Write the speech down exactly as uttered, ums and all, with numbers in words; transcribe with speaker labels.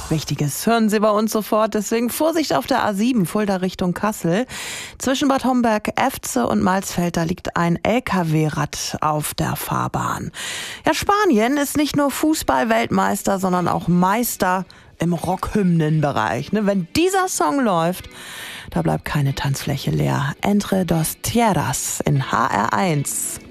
Speaker 1: Wichtiges hören Sie bei uns sofort, deswegen Vorsicht auf der A sieben, Fulda Richtung Kassel. Zwischen Bad Homburg, Efze und Malsfeld, da liegt ein L K W-Rad auf der Fahrbahn. Ja, Spanien ist nicht nur Fußball-Weltmeister, sondern auch Meister im Rockhymnenbereich. Ne? Wenn dieser Song läuft, da bleibt keine Tanzfläche leer. Entre dos Tierras in H R eins.